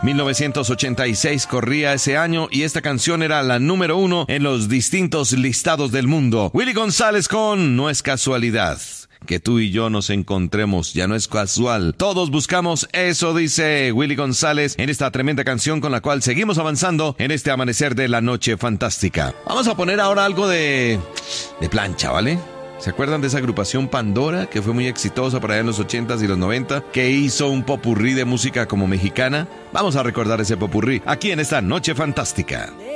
1986 corría ese año y esta canción era la número 1 en los distintos listados del mundo. Willy González con No es casualidad que tú y yo nos encontremos, ya no es casual. Todos buscamos eso, dice Willy González en esta tremenda canción con la cual seguimos avanzando en este amanecer de la noche fantástica. Vamos a poner ahora algo de plancha, ¿vale? ¿Se acuerdan de esa agrupación Pandora, que fue muy exitosa por allá en los 80s y los 90, que hizo un popurrí de música como mexicana? Vamos a recordar ese popurrí aquí en esta noche fantástica.